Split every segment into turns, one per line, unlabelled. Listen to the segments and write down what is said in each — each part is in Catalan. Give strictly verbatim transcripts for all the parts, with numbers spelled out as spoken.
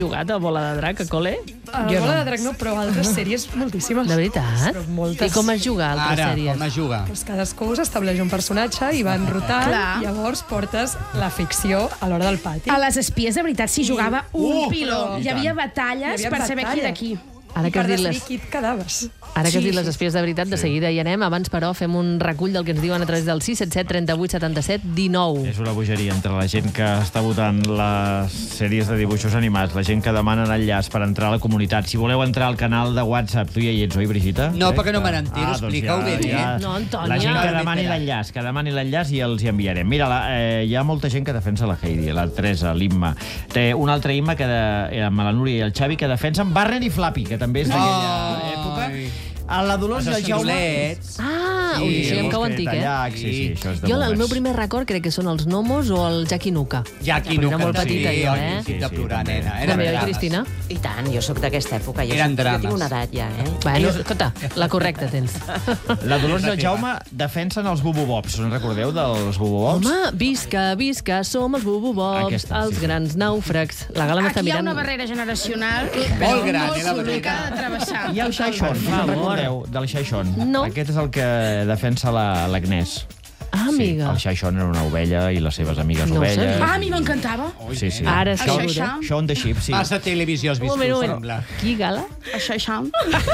jugat a Bola de Drac, a col·le?
A
Jo
Bola
no.
de Drac no, però altres sèries moltíssimes.
De veritat?
Però moltes.
I com es juga a altres
Ara,
sèries?
com es juga?
Pues cadascú s'estableix un personatge i van rotant,
Clar.
llavors portes la ficció a l'hora del pati.
A les espies, de veritat, s'hi jugava un
Uh,
piló.
i
Hi havia
tant.
batalles
Hi havia
per saber qui
batalla.
era qui.
Ara
I
que
per
has dit
decidir
les...
qui et quedaves.
Ara que has
Sí,
dit les
sí,
espies de veritat, de seguida hi anem. Abans, però, fem un recull del que ens diuen a través del sis set set, trenta-vuit, setanta-set, dinou.
És una bogeria entre la gent que està votant les sèries de dibuixos animats, la gent que demana enllaç per entrar a la comunitat. Si voleu entrar al canal de WhatsApp, tu ja hi ets, oi, Brigitta?
No,
Crec
perquè no
que-
me n'entero,
Ah, doncs
explica-ho
ja-
bé, bé.
ja-
No, Antònia.
La gent que
Ja,
demani
literal.
l'enllaç, que demani l'enllaç i els hi enviarem. Mira, la, eh, hi ha molta gent que defensa la Heidi, la Teresa, l'Imma. Té un altre Imma que de, eh, amb la Núria i el Xavi que defensen Barren i Flappy, que també és d'aquella
Ai.
època. A la Dolors i el Jaume...
esquilets.
Ah,
Sí,
ui, això ja em cau
els
antic, eh?
tallacs, sí, sí, això és de
Jo, el
bombers.
meu primer record crec que són els Gnomos o el Jackie Nuka.
Jackie
Però era
Nuka,
molt
sí,
petita, jo,
al
eh?
principi de
Sí, sí,
plorar,
també.
nena. Eren
També, oi,
drames.
Cristina?
I tant, jo sóc d'aquesta època. Jo,
Eren
soc, jo
drames.
tinc una edat ja, eh?
Bueno, escolta, la correcta tens.
La Dolors i el Jaume defensen els bububobs. Us en recordeu dels bububobs?
Home, visca, visca, som els bububobs,
Aquesta,
els
sí.
grans nàufrags. La Gala m'està
Aquí hi ha
mirant...
una barrera generacional
Molt gran,
molt
eh, la
complicada de travessar.
I el Xaixon, us en recordeu del Xaixon?
No.
Aquest és el que defensa la- l'Agnès.
Ah, amiga.
Sí, el Xaixon era una ovella i les seves amigues
No ho
ovelles.
sabia.
Ah, a mi m'encantava.
Sí, sí.
Ara sí.
Això,
Shaun-
això.
Shaun the Sheep, sí.
Massa televisió has
Un
vist
moment,
tu,
un moment.
sembla.
Qui, Gala?
Això, això.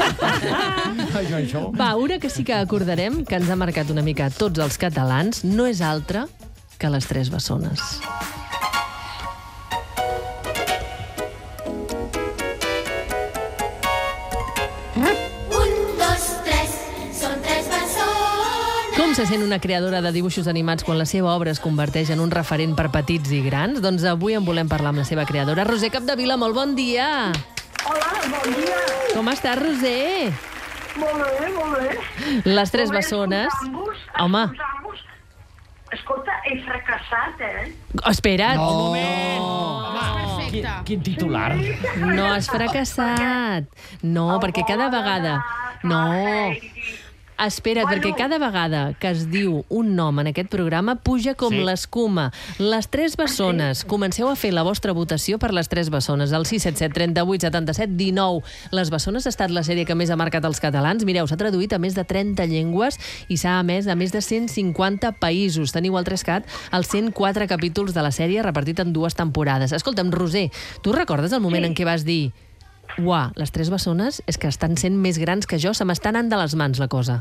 Va, una que sí que acordarem, que ens ha marcat una mica a tots els catalans, no és altra que les Tres Bessones.
Un, dos, tres, són tres bessones.
Com se sent una creadora de dibuixos animats quan la seva obra es converteix en un referent per petits i grans? Doncs avui en volem parlar amb la seva creadora. Roser Capdevila, molt bon dia.
Hola, bon dia.
Com estàs, Roser?
Molt bé, molt bé.
Les Tres
Molt bé,
Bessones.
escoltant-vos,
Home.
escoltant-vos. Escolta, he fracassat, eh?
Espera't.
No.
Un moment.
Perfecte.
Quin titular.
No has fracassat. No, perquè cada vegada... No. Espera't,
Bueno.
perquè cada vegada que es diu un nom en aquest programa puja com
Sí.
l'escuma. Les Tres Bessones. Comenceu a fer la vostra votació per les Tres Bessones. El sis set set, trenta-vuit, setanta-set, dinou. Les Bessones ha estat la sèrie que més ha marcat els catalans. Mireu, s'ha traduït a més de trenta llengües i s'ha emès a més de cent cinquanta països. Teniu al Trescat els cent quatre capítols de la sèrie repartit en dues temporades. Escolta'm, Roser, tu recordes el moment
Sí.
en què vas dir uah, les Tres Bessones és que estan sent més grans que jo, se m'està anant de les mans la cosa?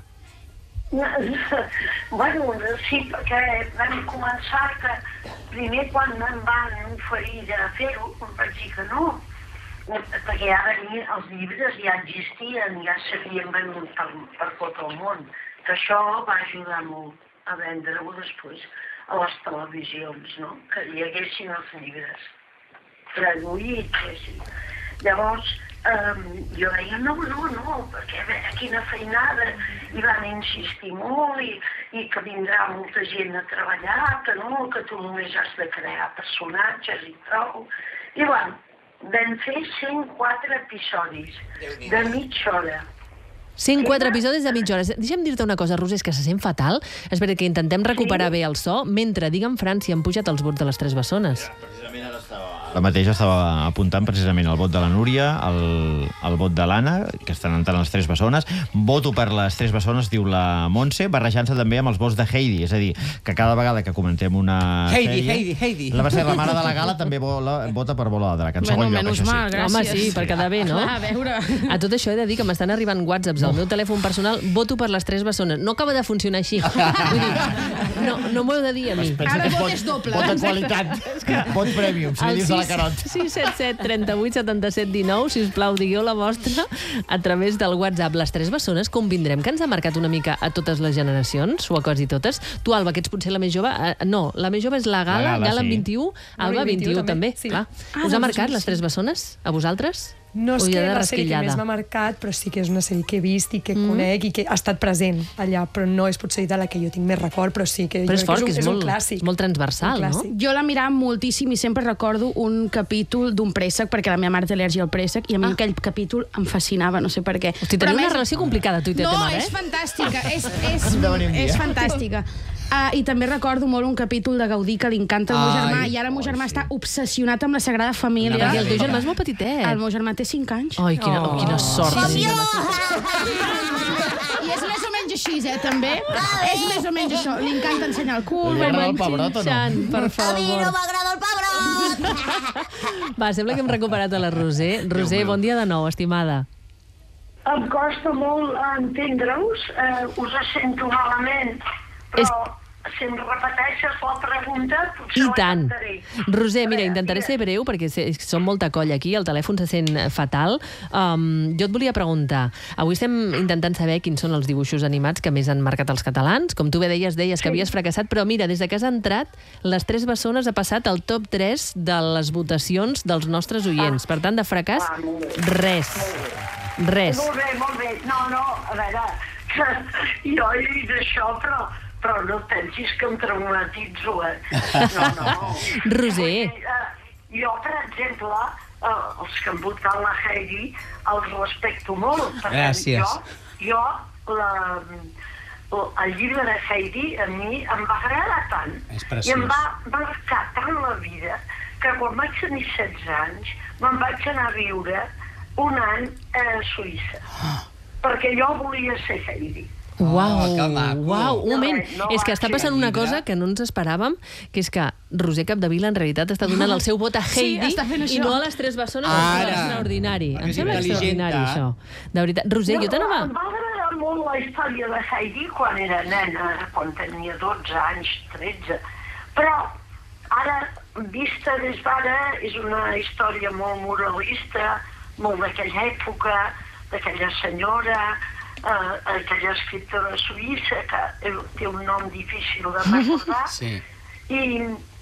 Bueno, sí, perquè vam començar que primer quan em van oferir de fer-ho, em vaig dir que no, perquè ja venien, els llibres ja existien, ja s'havien venut per, per tot el món, que això va ajudar molt a vendre-ho després a les televisions, no? Que hi haguessin els llibres traduïts, així. Llavors, um, jo deia, no, no, no, perquè a veure, quina feinada, i van insistir molt, i, i que vindrà molta gent a treballar, que no, que tu només has de crear personatges i prou. I bueno, vam fer cent quatre episodis de mitja hora.
cent quatre episodis de mitja hora. Deixa'm dir-te una cosa, Roser, és que se sent fatal. Espera, que intentem recuperar bé el so, mentre, digue'm, Fran, si han pujat els vots de les Tres Bessones.
La mateixa estava apuntant precisament el vot de la Núria, el, el vot de l'Anna, que estan entrant les Tres Bessones. Voto per les Tres Bessones, diu la Montse, barrejant-se també amb els vots de Heidi. És a dir, que cada vegada que comentem una
Heidi,
sèrie...
Heidi, Heidi.
La va ser la mare de la Gala, també vola, vota per Bola de Drac. En segon lloc,
menys
això sí.
mal, gràcies.
Home, sí, per quedar bé, no?
Clar, a veure.
A tot això he de dir que m'estan arribant whatsapps al meu telèfon personal, voto per les Tres Bessones. No acaba de funcionar així. Vull dir, no, no m'ho heu de dir a mi.
Pensa
Ara
que és
vot
vot,
és doble.
vot de qualitat. Vot premium, si li dius a la Carot.
sis set set, trenta-vuit, setanta-set, dinou, si us plau, digueu la vostra a través del WhatsApp. Les Tres Bessones, convindrem que ens ha marcat una mica a totes les generacions, o a quasi totes. Tu, Alba, que ets potser la més jove, eh, no, la més jove és la Gala,
La Gala,
Gala amb
sí.
vint-i-u, Alba
Núria,
vint-i-u també,
sí.
clar.
Ah,
Us ha
doncs
marcat
sí.
les Tres Bessones, a vosaltres?
No és
O hi
que
ha de
la sèrie que
rasquillada?
més m'ha marcat, però sí que és una sèrie que he vist i que mm. conec i que ha estat present allà, però no és potser de la que jo tinc més record, però sí que
Però és
jo
fort,
crec
que
que
és,
és, un,
molt,
és un clàssic.
és molt transversal,
Un
no?
clàssic.
Jo la mirava moltíssim i sempre recordo un capítol d'un préssec, perquè la meva mare té al·lèrgia al préssec, i a mi
Ah.
aquell capítol em fascinava, no sé per què.
Hosti,
Però
teniu
a
una
més-
relació complicada, tu i ta
No,
mare,
és
eh?
fantàstica, és, és,
Hem de venir un dia.
és fantàstica. Uh, I també recordo molt un capítol de Gaudí que li encanta al meu
Ai,
germà, i ara el meu germà
oh, sí.
està obsessionat amb la Sagrada Família.
Perquè el teu germà és molt petitet.
El meu germà té cinc anys.
Ai, quina, oh. quina sort.
Sí, sí. I és més o menys així, eh, també. És més o menys això. Li encanta ensenyar el cul.
Li agrada el pebrot o no?
Per
A mi no
favor.
m'agrada el pebrot!
Va, sembla que hem recuperat a la Roser. Roser, bon dia de nou, estimada.
Em costa molt entendre-us, eh, us sento malament, però
És-
si em repeteixes la pregunta, potser
I
la
tant.
intentaré.
Roser, mira,
A veure,
intentaré
digues.
ser breu perquè sé- som molta colla aquí, el telèfon se sent fatal. Um, jo et volia preguntar, avui estem intentant saber quins són els dibuixos animats que més han marcat els catalans. Com tu bé deies, deies que havies fracassat, però mira, des de que has entrat, Les Tres Bessones ha passat al top tres de les votacions dels nostres oients. Per tant, de fracàs,
Ah, molt bé.
res. Res.
Molt bé, molt bé. No, no, a veure, que jo he dit això, però, però no pensis que em traumatitzo, eh? No, no.
Roser.
Eh, Jo, per exemple, eh, els que han votat la Heidi, els respecto molt. perquè
Gràcies.
Jo, jo la, el llibre de Heidi a mi em va agradar tant.
És
I
preciós.
em va marcar tant la vida que quan vaig tenir setze anys me'n vaig anar a viure un any a Suïssa. Perquè jo volia ser Heidi.
Uau,
que maco.
uau, un moment.
No, no
és que
va
està
ser
passant una
llibre.
cosa que no ens esperàvem, que és que Roser Capdevila en realitat està donant el seu vot a
Sí,
Heidi
està fent
i
això.
no a Les Tres Bessones.
Ara.
Em sembla extraordinari.
Perquè
Em
és
sembla
intel·ligent,
extraordinari,
eh?
això. De veritat. Roser, jo
Em
t'anava...
va agradar molt la història de Heidi quan era nena, quan tenia dotze anys, tretze. Però ara, vista des d'ara, és una història molt moralista, molt d'aquella època, d'aquella senyora, eh, aquella escriptora suïssa, que té un nom difícil de recordar.
Sí.
I,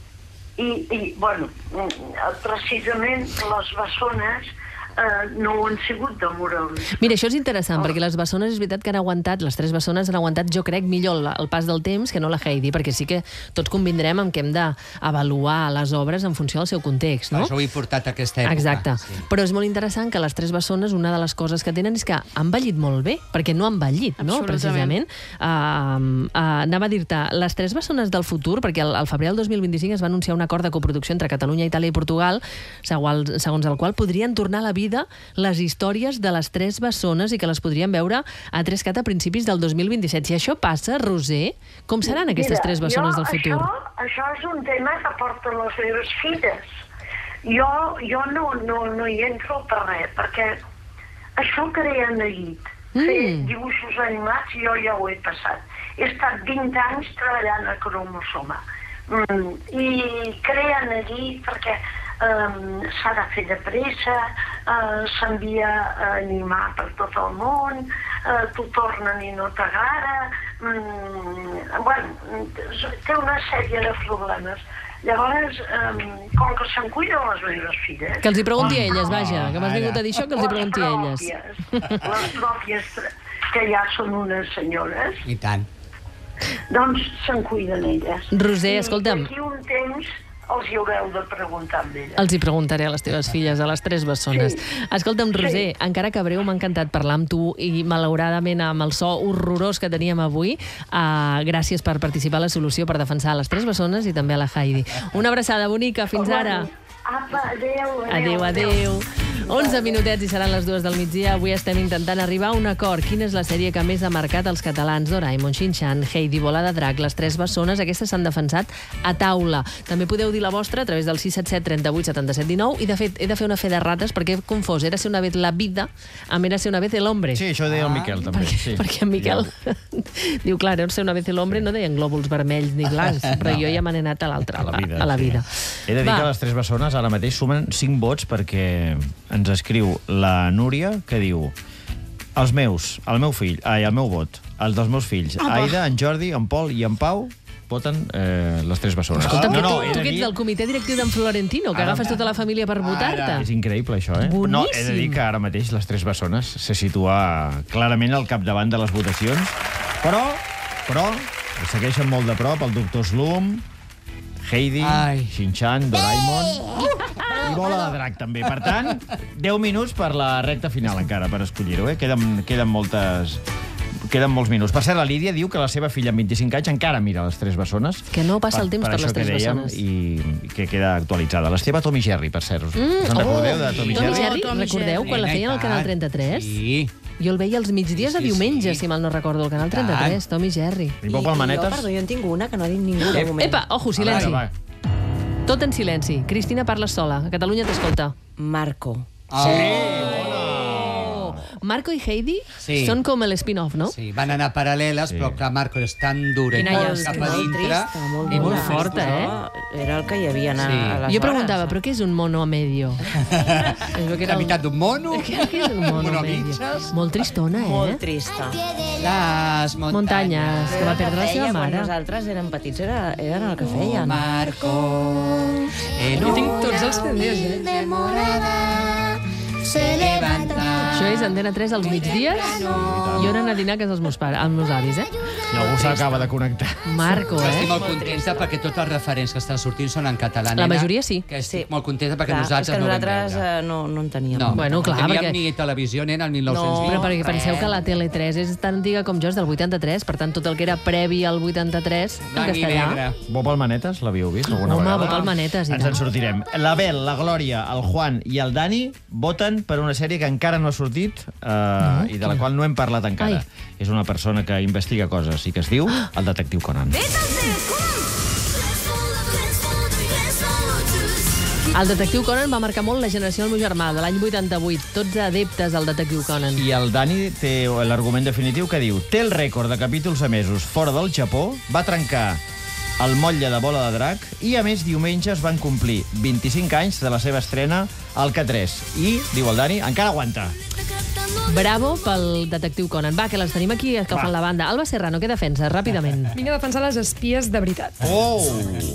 i, i bueno, precisament les bessones eh, no ho han sigut de moralisme.
Mira, això és interessant, perquè les bessones és veritat que han aguantat, les tres bessones han aguantat, jo crec, millor el, el pas del temps que no la Heidi, perquè sí que tots convindrem en que hem d'avaluar les obres en funció del seu context,
Per
no?
això ho he portat a aquesta època.
Exacte.
Sí.
Però és molt interessant que les tres bessones, una de les coses que tenen és que han vallit molt bé, perquè no han vallit, no?
Absolutament.
Precisament. Uh, uh, anava a dir-te, les tres bessones del futur, perquè al, al febrer del dos mil vint-i-cinc es va anunciar un acord de coproducció entre Catalunya, Itàlia i Portugal, segons, segons el qual podrien tornar a la vida les històries de les tres bessones i que les podríem veure a Trescat a principis del dos mil vint-i-set. Si això passa, Roser, com seran aquestes
Mira,
tres bessones
jo,
del futur?
Això, això és un tema que porten les meves filles. Jo, jo no, no, no hi entro per res, perquè això crea neguit. Mm. Fer dibuixos animats, jo ja ho he passat. He estat vint anys treballant a cromosoma. Mm, I crea neguit perquè um, s'ha de fer de pressa, uh, s'envia a animar per tot el món, uh, t'ho tornen i no t'agrada. Mm, bueno, té una sèrie de problemes. Llavors, um, com que se'n cuiden les meves filles...
Que els hi pregunti a elles, vaja, que m'has
Ara.
vingut a dir això, que els hi pregunti a elles.
pròpies, les pròpies, que ja són unes senyores,
I tant.
doncs se'n cuiden elles.
Roser,
I
escolta'm.
d'aquí un temps els hi haureu de preguntar amb elles.
Els hi preguntaré a les teves filles, a les tres bessones.
Sí.
Escolta'm, Roser,
Sí.
encara que breu, m'ha encantat parlar amb tu i, malauradament, amb el so horrorós que teníem avui, uh, gràcies per participar a la solució per defensar les tres bessones i també a la Heidi. Una abraçada bonica, fins ara.
Apa, adéu,
Adéu, adéu. onze minutets i seran les dues del migdia. Avui estem intentant arribar a un acord. Quina és la sèrie que més ha marcat els catalans? Doraemon, Shin-chan, Heidi, Bola de Drac, Les Tres Bessones. Aquestes s'han defensat a taula. També podeu dir la vostra a través del sis set set, trenta-vuit, setanta-set, dinou. I, de fet, he de fer una fe de rates perquè he confós. Érase una vez la vida amb Érase una vez el hombre.
Sí, això deia el Miquel, també.
Perquè,
Sí.
perquè en Miquel diu, clar, Érase una vez el hombre no deien glòbuls vermells ni blancs, però jo ja me n'he anat a l'altra,
A la vida.
a la vida.
Sí. He de dir
Va.
que les tres bessones ara mateix sumen cinc vots perquè ens escriu la Núria, que diu: els meus, el meu fill, ai, el meu vot, els dels meus fills, Aida, en Jordi, en Pol i en Pau, voten eh, les tres bessones.
Escolta'm, que tu,
he
tu
de
que ets
dir-
del comitè directiu d'en Florentino, que
Ara-
agafes tota la família per votar-te.
És increïble, això, eh?
Boníssim.
No, he de dir que ara mateix les tres bessones se situa clarament al capdavant de les votacions, però, però, segueixen molt de prop el doctor Slum, Heidi,
Ai.
Shin-chan, Doraemon i Bola de Drac, també. Per tant, deu minuts per la recta final encara, per escollir-ho, eh? Queden, queden moltes... queden molts minuts. Per cert, la Lídia diu que la seva filla amb vint-i-cinc anys encara mira les Tres Bessones.
Que no passa el temps per, per les Tres
dèiem,
Bessones.
I, i que queda actualitzada. L'Esteve Tom i Jerry, per cert. Us, mm, us en recordeu de Tom i
Tom
Jerry?
i Jerry,
Tom i
recordeu
Jerry.
quan la feien al Canal trenta-tres?
Sí.
Jo el veia els migdies
Sí,
de
sí,
diumenge,
sí.
si mal no recordo, al Canal trenta-tres, Tom i Jerry.
I Pau Palmanetes?
Jo, perdó, jo en tinc una que no ha dit ningú de moment.
Epa, ojo, silenci.
Va, va.
Tot en silenci. Cristina, parles sola. A Catalunya t'escolta.
Marco.
Marco i Heidi
Sí.
són com l'spin-off, no?
Sí, van anar paral·leles,
Sí.
però clar, Marco és tan dura i
Quina
molt
llàstima.
cap a
Molt
dintre.
trista, molt,
i
molt
molt
forta, eh?
Però era el que hi havia a,
Sí.
a les
Jo preguntava, però què és un mono a medio? Es veu que era
La meitat d'un mono,
Què és un mono
mono
a
a
medio?
mitges.
Molt tristona, eh?
Molt trista.
Les muntanyes.
Muntanyes, que va perdre la seva
Feia,
mare.
Quan nosaltres érem petits era, eren el que feien.
Marco, en
Jo tinc tots els C Ds, eh?
se levanta.
Això és Antena tres als migdies i on anar a dinar a casa dels meus pares, amb meus avis, eh?
I algú s'acaba de connectar.
Marco,
Estic
eh?
molt contenta perquè tots els referents que estan sortint són en català.
La
nena,
majoria sí.
Que estic
Sí.
molt contenta perquè
Clar,
nosaltres
és que
no ho vam
nosaltres
veure.
eh, no, no en teníem.
No,
Bueno, clar,
no teníem
perquè-
ni televisió, nena, el mil nou-cents vint.
Però perquè penseu que la Tele tres és tan antiga com jo, és del vuitanta-tres, per tant, tot el que era previ al vuitanta-tres, en
Blanc i
castellà.
negre.
Bob Almanetes, l'havíeu vist alguna
Home,
vegada?
Bob Almanetes, i
Ens
tant.
en sortirem. La Bel, la Glòria, el Juan i el Dani voten per una sèrie que encara no ha sortit eh, i de la qual no hem parlat encara.
Ai.
És una persona que investiga coses i que es diu el detectiu Conan.
El detectiu Conan va marcar molt la generació del meu germà, de l'any vuitanta-vuit, tots adeptes al detectiu Conan.
I el Dani té l'argument definitiu que diu: té el rècord de capítols emesos fora del Japó, va trencar el motlle de Bola de Drac i, a més, diumenge es van complir vint-i-cinc anys de la seva estrena al K tres. I, diu el Dani, encara aguanta.
Bravo pel detectiu Conan. Va, que les tenim aquí escalfant la banda. Alba Serrano, què defensa? Ràpidament.
Vinc a defensar les espies de veritat.
Oh!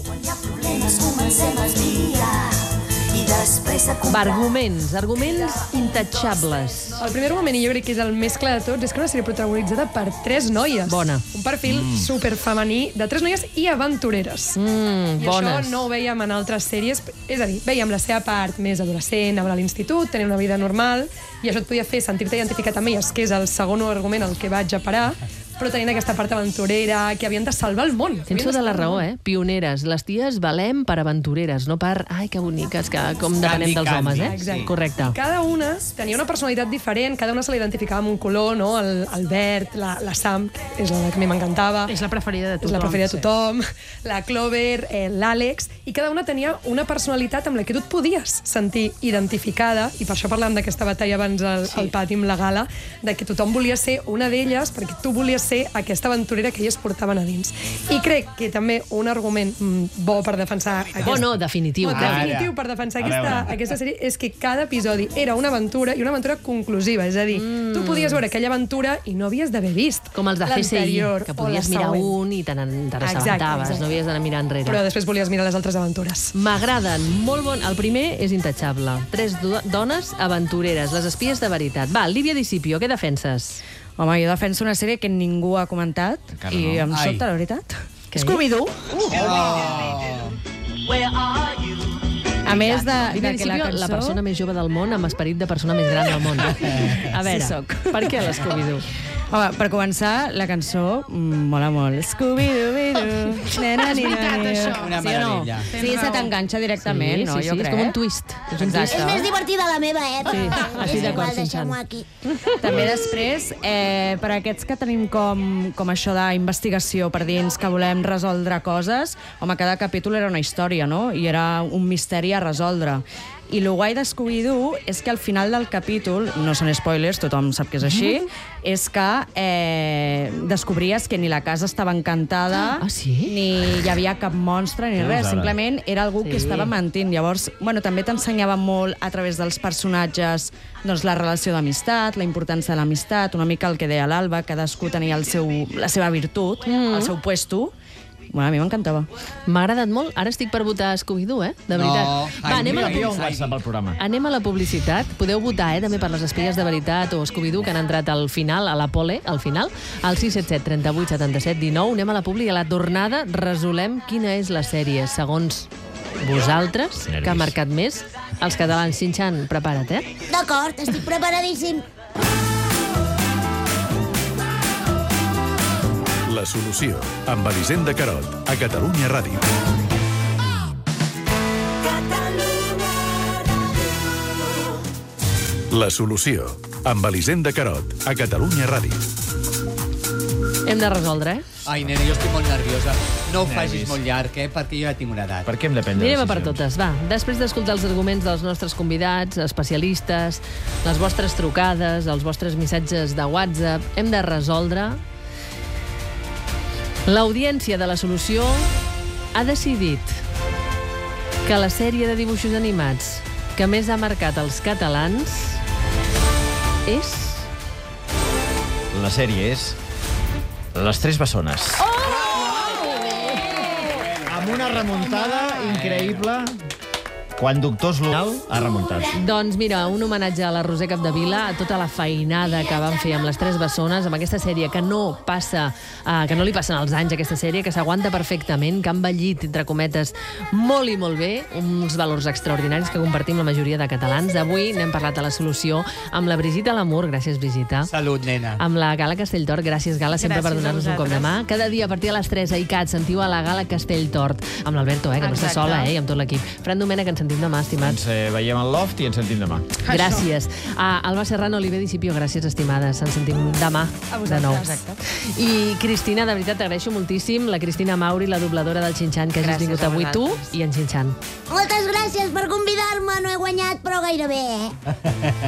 Va, arguments, arguments intouchables.
El primer argument, i jo crec que és el més clar de tots, és que una sèrie protagonitzada per tres noies.
Bona.
Un perfil mm. superfemení de tres noies i aventureres.
Mm,
I
bones.
això no ho veiem en altres sèries. És a dir, veiem la seva part més adolescent, anar a l'institut, tenir una vida normal, i això et podia fer sentir-te identificat amb elles, que és el segon argument al que vaig a parar, però tenint aquesta part aventurera, que havien de salvar el món.
Tens tota la raó, eh? Pioneres. Les ties valem per aventureres, no per... Ai, que boniques, que com depenem dels
Candy,
homes, eh?
Exacte.
Correcte.
Cada una tenia una personalitat diferent, cada una se l'identificava amb un color, no? El, el verd, la, la Sam, que és la que a mi m'encantava.
És la preferida de
És
tothom.
la preferida de tothom, la Clover, eh, l'Àlex, i cada una tenia una personalitat amb la que tu et podies sentir identificada, i per això parlàvem d'aquesta batalla abans al, sí. al pati amb la gala, de que tothom volia ser una d'elles, perquè tu volies ser aquesta aventurera que elles portaven a dins. I crec que també un argument mm, bo per defensar aquesta...
Oh, no, definitiu.
No,
clar.
definitiu per defensar
A
aquesta,
veure.
aquesta sèrie és que cada episodi era una aventura i una aventura conclusiva, és a dir, mm. tu podies veure aquella aventura i no havies d'haver vist
Com els de C S I,
l'anterior
que
o
podies
la
mirar
següent.
un i te
Exacte,
n'assabentaves,
exacte.
no havies d'anar mirant enrere.
Però després volies mirar les altres aventures.
M'agraden, molt bon. El primer és intachable. Tres do dones aventureres, les espies de veritat. Va, Lívia Discipio, què defenses?
Home, jo defenso una sèrie que ningú ha comentat
Encara
i
no.
em
Ai.
sobta, la veritat.
Què?
Scooby-Doo. A més de,
Lívia
de que la
Discipio,
cançó...
la persona més jove del món amb esperit de persona més gran del món. A veure,
Sí soc.
per què l'Scooby-Doo?
Home, per començar, la cançó mm, mola molt. Scooby-Doo, nena,
És veritat,
nina,
això.
Una
Sí o no?
meravella.
Sí, se t'enganxa directament,
sí,
no?
sí,
Jo
sí, és
crec.
com un twist. És un
Exacte.
twist.
És més divertida la meva, eh?
Sí, estic
és
d'acord,
igual,
Xinxan.
deixem-ho aquí.
També després, eh, per aquests que tenim com, com això d'investigació per dins, que volem resoldre coses, home, cada capítol era una història, no? I era un misteri a resoldre. I el guai de Scooby-Doo és que al final del capítol, no són spoilers, tothom sap que és així, és que eh, descobries que ni la casa estava encantada,
Ah, sí?
ni hi havia cap monstre, ni
Què
res.
dius ara?
Simplement era algú
Sí.
que estava mentint. Llavors, bueno, també t'ensenyava molt a través dels personatges doncs, la relació d'amistat, la importància de l'amistat, una mica el que deia l'Alba, cadascú tenia el seu, la seva virtut, mm. el seu puesto. Bueno, a mi m'encantava.
M'ha agradat molt. Ara estic per votar Scooby-Doo, eh? De veritat.
No,
Va, anem a, la
Envia
pub-
un WhatsApp al programa.
anem a la publicitat. Podeu votar, eh, també per les espies de veritat o Scooby-Doo que han entrat al final, a la pole, al final, al sis set set, trenta-vuit, setanta-set, dinou. Anem a la publi i a la tornada resolem quina és la sèrie, segons vosaltres,
Nervis.
que ha marcat més els catalans. Xinxan, prepara't, eh?
D'acord, estic preparadíssim.
La solució, amb Elisenda Carot, a Catalunya Ràdio. La solució, amb Elisenda Carot, a Catalunya Ràdio.
Hem de resoldre, eh?
Ai, nena, jo estic molt nerviosa. No ho
Nervis.
facis molt llarg, eh? Perquè jo ja tinc una edat.
Per què hem de prendre
Anirem a
decisions?
per totes, va. Després d'escoltar els arguments dels nostres convidats, especialistes, les vostres trucades, els vostres missatges de WhatsApp, hem de resoldre. L'audiència de La Solució ha decidit que la sèrie de dibuixos animats que més ha marcat els catalans és...
La sèrie és Les Tres Bessones.
Oh!
Amb una remuntada increïble. Quan Doctor Slonal ha remuntat.
Doncs mira, un homenatge a la Roser Capdevila, a tota la feinada que van fer amb Les Tres Bessones, amb aquesta sèrie que no passa, uh, que no li passen els anys, aquesta sèrie, que s'aguanta perfectament, que ha envellit, entre cometes, molt i molt bé, uns valors extraordinaris que compartim la majoria de catalans. Avui n'hem parlat a La Solució amb la Brigitte Lamour, gràcies, Brigitte.
Salut, nena.
Amb la Gala Castelltort, gràcies, Gala, sempre
Gràcies
per donar-nos
a
un cop de mà. Cada dia a partir de les tres a ICAT sentiu a la Gala Castelltort, amb l'Alberto, eh, que no està
Exacte.
sola, eh, i amb tot l'equip. Fran Domènech, ens sentim demà, estimats.
Ens eh, veiem al loft i ens sentim demà.
Gràcies. A Alba Serrano, Oliver Dicipio, gràcies, estimades. Ens sentim demà, de nou. I Cristina, de veritat, t'agraeixo moltíssim. La Cristina Mauri, la dobladora del Xinxan, que hagis
Gràcies
vingut
a
avui tu
vosaltres.
i en Xinxan.
Moltes gràcies per convidar-me. No he guanyat, però gairebé.